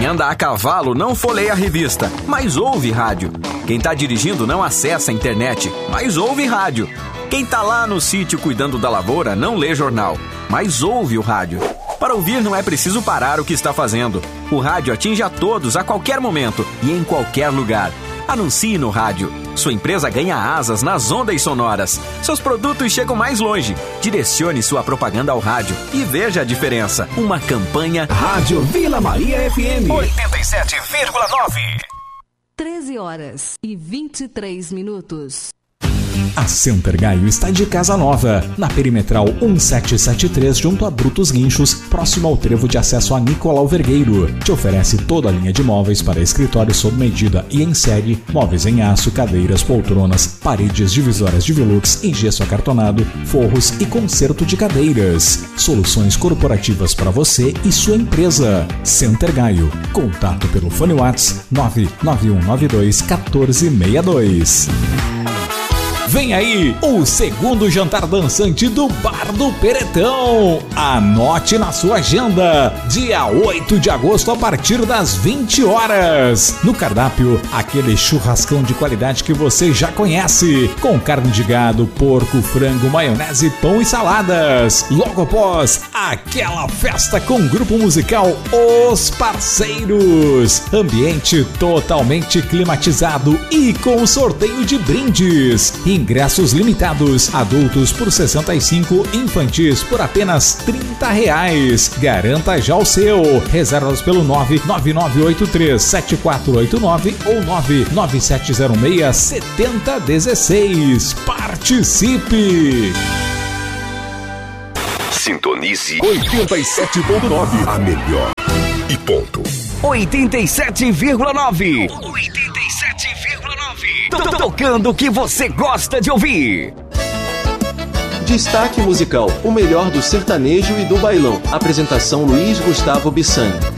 Quem anda a cavalo não folheia a revista, mas ouve rádio. Quem tá dirigindo não acessa a internet, mas ouve rádio. Quem tá lá no sítio cuidando da lavoura não lê jornal, mas ouve o rádio. Para ouvir não é preciso parar o que está fazendo. O rádio atinge a todos a qualquer momento e em qualquer lugar. Anuncie no rádio. Sua empresa ganha asas nas ondas sonoras. Seus produtos chegam mais longe. Direcione sua propaganda ao rádio e veja a diferença. Uma campanha Rádio Vila Maria FM 87,9. 13h23. A Center Gaio está de casa nova, na Perimetral 1773, junto a Brutos Guinchos, próximo ao trevo de acesso a Nicolau Vergueiro. Te oferece toda a linha de móveis para escritório sob medida e em série, móveis em aço, cadeiras, poltronas, paredes divisórias de velux em gesso acartonado, forros e conserto de cadeiras. Soluções corporativas para você e sua empresa. Center Gaio. Contato pelo fone WhatsApp 99192 1462. Vem aí o segundo jantar dançante do Bar do Peretão. Anote na sua agenda, dia 8 de agosto a partir das 20 horas. No cardápio, aquele churrascão de qualidade que você já conhece, com carne de gado, porco, frango, maionese, pão e saladas. Logo após, aquela festa com grupo musical Os Parceiros. Ambiente totalmente climatizado e com sorteio de brindes. Ingressos limitados, adultos por 65, infantis por apenas R$30. Garanta já o seu. Reservas pelo 99983-7489 ou 99706-7016. Participe! Sintonize 87,9. A melhor. E ponto. 87,9. 87,9. Tocando o que você gosta de ouvir. Destaque musical, o melhor do sertanejo e do bailão. Apresentação Luiz Gustavo Bissani.